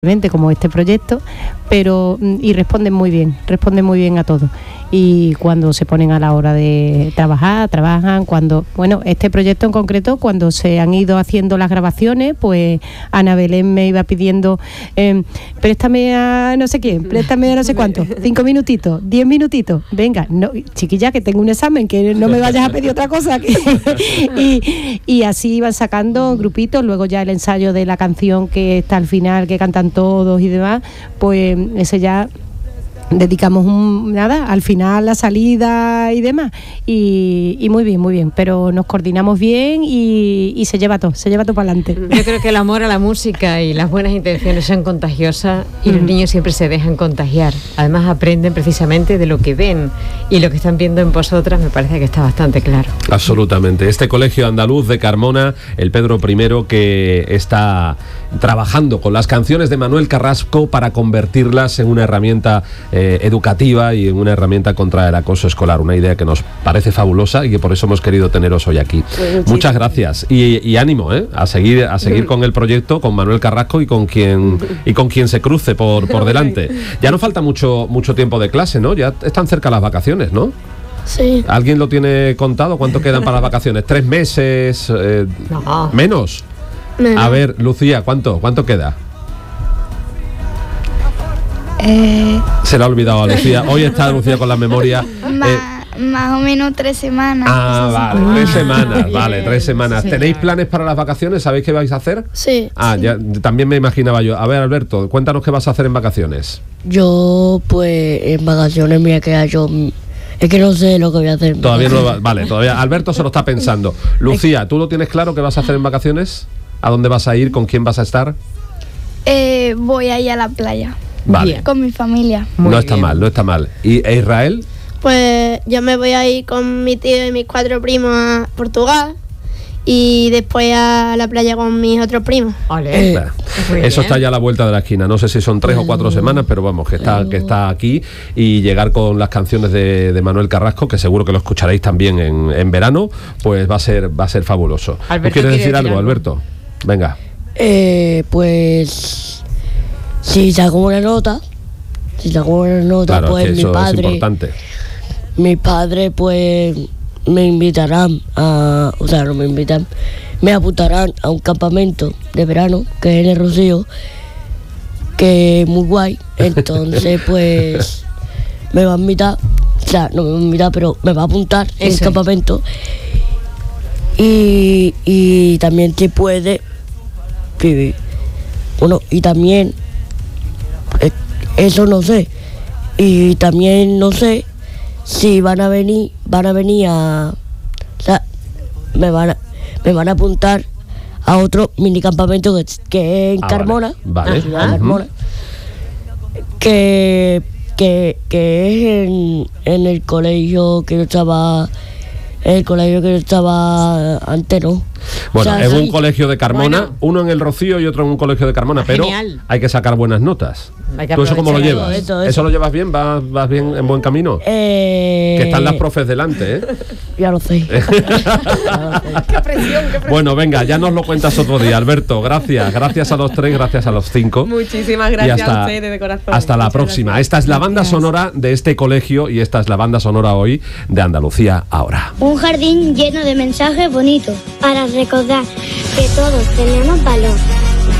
como este proyecto, pero y responden muy bien a todo. Y cuando se ponen a la hora de trabajan. Cuando, este proyecto en concreto, cuando se han ido haciendo las grabaciones, pues Ana Belén me iba pidiendo, préstame a no sé quién, préstame a no sé cuánto, 5 minutitos, 10 minutitos, venga, no, chiquilla, que tengo un examen, que no me vayas a pedir otra cosa. Y así iban sacando grupitos. Luego ya el ensayo de la canción que está al final, que cantan todos y demás, pues ese ya dedicamos al final, la salida y demás, y muy bien, pero nos coordinamos bien y se lleva todo para adelante. Yo creo que el amor a la música y las buenas intenciones son contagiosas y los niños siempre se dejan contagiar. Además aprenden precisamente de lo que ven, y lo que están viendo en vosotras me parece que está bastante claro. Absolutamente. Este colegio andaluz de Carmona, el Pedro I, que está trabajando con las canciones de Manuel Carrasco para convertirlas en una herramienta educativa y en una herramienta contra el acoso escolar. Una idea que nos parece fabulosa y que por eso hemos querido teneros hoy aquí. Pues muchas gracias y ánimo a seguir con el proyecto, con Manuel Carrasco y con quien se cruce por delante. Ya no falta mucho tiempo de clase, ¿no? Ya están cerca las vacaciones, ¿no? Sí. ¿Alguien lo tiene contado? ¿Cuánto quedan para las vacaciones? ¿3 meses? No. ¿Menos? A ver, Lucía, ¿cuánto queda? Se le ha olvidado a Lucía. Hoy está Lucía con la memoria. Más o menos 3 semanas. Vale, 3 semanas. Vale, 3 semanas. ¿Tenéis planes para las vacaciones? ¿Sabéis qué vais a hacer? Sí. Ya también me imaginaba yo. A ver, Alberto, cuéntanos qué vas a hacer en vacaciones. Yo, pues, en vacaciones me voy a quedar yo. Es que no sé lo que voy a hacer. Todavía no lo Vale, todavía. Alberto se lo está pensando. Lucía, ¿tú lo tienes claro qué vas a hacer en vacaciones? ¿A dónde vas a ir? ¿Con quién vas a estar? Voy a ir a la playa. Vale. Con mi familia. No está mal. ¿Y Israel? Pues yo me voy a ir con mi tío y mis 4 primos a Portugal y después a la playa con mis otros primos. Eso está ya a la vuelta de la esquina. No sé si son 3 o 4 semanas, pero vamos, que está aquí. Y llegar con las canciones de Manuel Carrasco, que seguro que lo escucharéis también en verano, pues va a ser fabuloso. ¿Tú quieres decir algo, Alberto? Venga. Pues si saco una nota, claro, pues que eso es importante. Mi padre pues me invitarán me apuntarán a un campamento de verano que es en el Rocío, que es muy guay. Entonces pues me va a invitar, no me va a invitar, pero me va a apuntar en el campamento. Y también se puede vivir. Y también eso no sé. Y también no sé si van a venir me van a apuntar a otro mini campamento que es en Carmona, vale. La ciudad de Carmona, que es en el colegio que yo estaba. El colegio que yo estaba antes, ¿no? Bueno, es un colegio de Carmona, uno en el Rocío y otro en un colegio de Carmona, pero hay que sacar buenas notas. ¿Tú eso cómo lo llevas? ¿Eso lo llevas bien? ¿Vas bien, en buen camino? Que están las profes delante, ¿eh? Ya lo sé. ¡Qué presión! Bueno, venga, ya nos lo cuentas otro día, Alberto. Gracias a los 3, gracias a los 5. Muchísimas gracias a ustedes de corazón. Hasta la próxima. Esta es la banda sonora de este colegio y esta es la banda sonora hoy de Andalucía Ahora. Un jardín lleno de mensajes bonitos para recordar que todos tenemos valor.